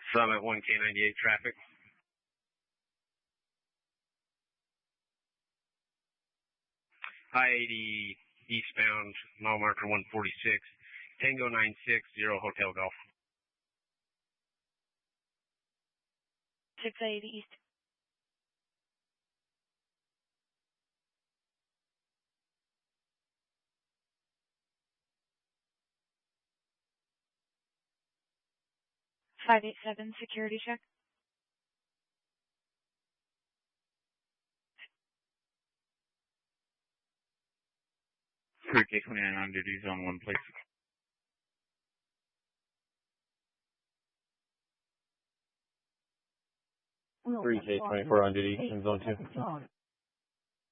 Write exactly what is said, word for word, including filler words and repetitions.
Summit one K ninety-eight traffic. I eighty eastbound, mile marker one forty-six, Tango nine six zero Hotel Golf. six eighty east. five eight seven, security check. three K twenty-nine on duty, zone one, please. three K twenty-four on duty in zone two.